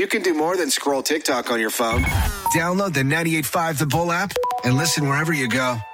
You can do more than scroll TikTok on your phone. Download the 98.5 The Bull app and listen wherever you go.